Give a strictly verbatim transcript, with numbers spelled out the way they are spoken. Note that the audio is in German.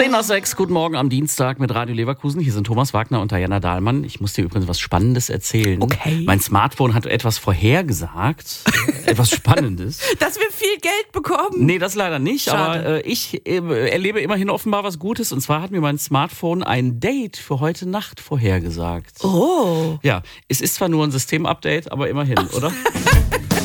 zehn nach sechs, guten Morgen am Dienstag mit Radio Leverkusen. Hier sind Thomas Wagner und Diana Dahlmann. Ich muss dir übrigens was Spannendes erzählen. Okay. Mein Smartphone hat etwas vorhergesagt, etwas Spannendes. Dass wir viel Geld bekommen. Nee, das leider nicht, Schade. aber äh, ich äh, erlebe immerhin offenbar was Gutes. Und zwar hat mir mein Smartphone ein Date für heute Nacht vorhergesagt. Oh. Ja, es ist zwar nur ein Systemupdate, aber immerhin, oder?